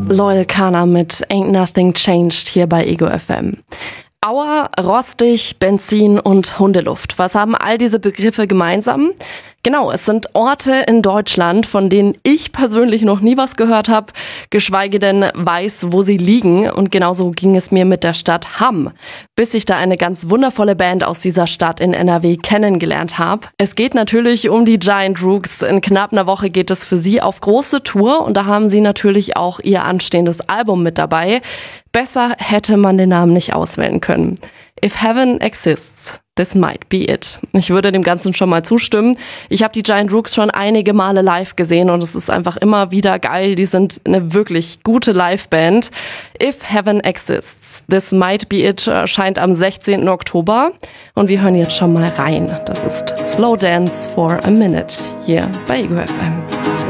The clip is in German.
Loyal Kana mit Ain't Nothing Changed hier bei Ego FM. Aua, rostig, Benzin und Hundeluft. Was haben all diese Begriffe gemeinsam? Genau, es sind Orte in Deutschland, von denen ich persönlich noch nie was gehört habe, geschweige denn weiß, wo sie liegen. Und genauso ging es mir mit der Stadt Hamm, bis ich da eine ganz wundervolle Band aus dieser Stadt in NRW kennengelernt habe. Es geht natürlich um die Giant Rooks. In knapp einer Woche geht es für sie auf große Tour und da haben sie natürlich auch ihr anstehendes Album mit dabei. Besser hätte man den Namen nicht auswählen können. If Heaven Exists, this might be it. Ich würde dem Ganzen schon mal zustimmen. Ich habe die Giant Rooks schon einige Male live gesehen und es ist einfach immer wieder geil. Die sind eine wirklich gute Liveband. If Heaven Exists, this might be it erscheint am 16. Oktober. Und wir hören jetzt schon mal rein. Das ist Slow Dance for a Minute hier bei Ego FM.